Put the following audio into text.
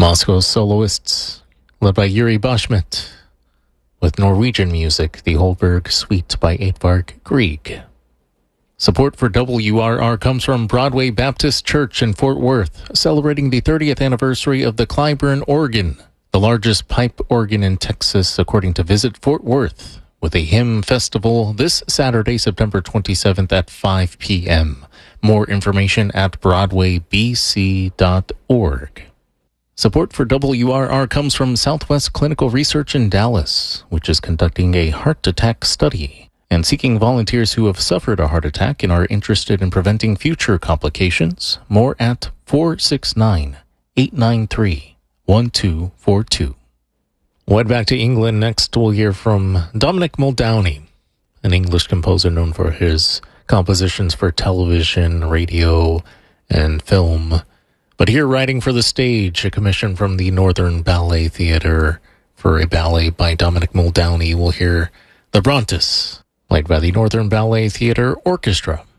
Moscow's soloists, led by Yuri Bashmet, with Norwegian music, the Holberg Suite by Edvard Grieg. Support for WRR comes from Broadway Baptist Church in Fort Worth, celebrating the 30th anniversary of the Clyburn organ, the largest pipe organ in Texas, according to Visit Fort Worth, with a hymn festival this Saturday, September 27th at 5 p.m. More information at broadwaybc.org. Support for WRR comes from Southwest Clinical Research in Dallas, which is conducting a heart attack study and seeking volunteers who have suffered a heart attack and are interested in preventing future complications. More at 469-893-1242. We'll head back to England next. We'll hear from Dominic Muldowney, an English composer known for his compositions for television, radio, and film. But here, writing for the stage, a commission from the Northern Ballet Theatre for a ballet by Dominic Muldowney. We'll hear The Brontes, played by the Northern Ballet Theatre Orchestra.